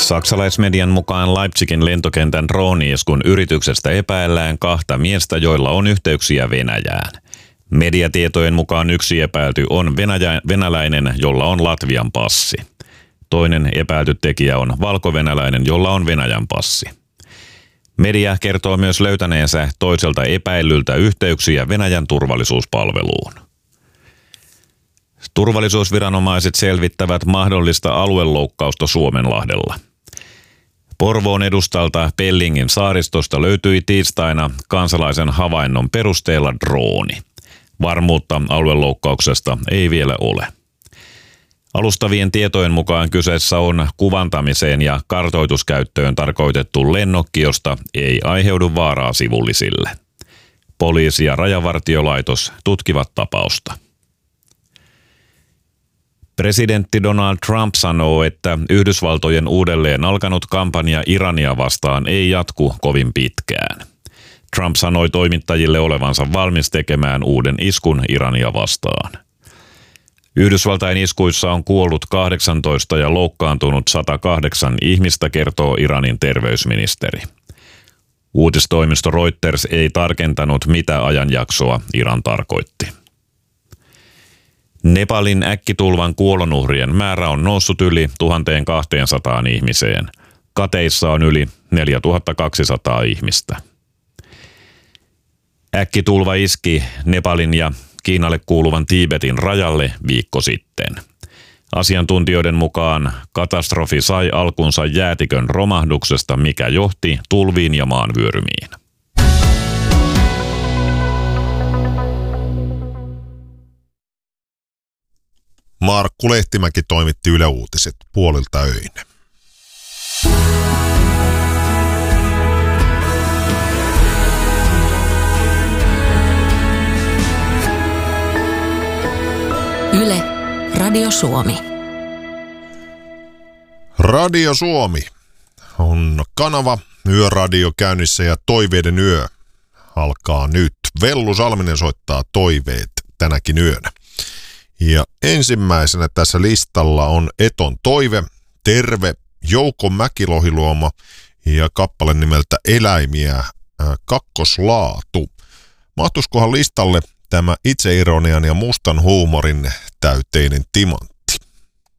Saksalaismedian mukaan Leipzigin lentokentän drooni-iskun yrityksestä epäillään 2 miestä, joilla on yhteyksiä Venäjään. Mediatietojen mukaan yksi epäilty on venäläinen, jolla on Latvian passi. Toinen epäilty tekijä on valkovenäläinen, jolla on Venäjän passi. Media kertoo myös löytäneensä toiselta epäillyltä yhteyksiä Venäjän turvallisuuspalveluun. Turvallisuusviranomaiset selvittävät mahdollista alueloukkausta Suomenlahdella. Porvoon edustalta Pellingin saaristosta löytyi tiistaina kansalaisen havainnon perusteella drooni. Varmuutta alueloukkauksesta ei vielä ole. Alustavien tietojen mukaan kyseessä on kuvantamiseen ja kartoituskäyttöön tarkoitettu lennokki, josta ei aiheudu vaaraa sivullisille. Poliisi ja Rajavartiolaitos tutkivat tapausta. Presidentti Donald Trump sanoo, että Yhdysvaltojen uudelleen alkanut kampanja Irania vastaan ei jatku kovin pitkään. Trump sanoi toimittajille olevansa valmis tekemään uuden iskun Irania vastaan. Yhdysvaltain iskuissa on kuollut 18 ja loukkaantunut 108 ihmistä, kertoo Iranin terveysministeri. Uutistoimisto Reuters ei tarkentanut, mitä ajanjaksoa Iran tarkoitti. Nepalin äkkitulvan kuolonuhrien määrä on noussut yli 1200 ihmiseen. Kateissa on yli 4200 ihmistä. Äkkitulva iski Nepalin ja Kiinalle kuuluvan Tiibetin rajalle viikko sitten. Asiantuntijoiden mukaan katastrofi sai alkunsa jäätikön romahduksesta, mikä johti tulviin ja maanvyörymiin. Markku Lehtimäki toimitti Yle Uutiset puolilta öin. Yle, Radio Suomi. Radio Suomi on kanava, yöradio käynnissä ja toiveiden yö alkaa nyt. Vellu Salminen soittaa toiveet tänäkin yönä. Ja ensimmäisenä tässä listalla on Eton toive, Terve, Jouko Mäkilohiluoma ja kappale nimeltä Eläimiä, kakkoslaatu. Mahtuskohan listalle tämä itseironian ja mustan huumorin täyteinen timantti?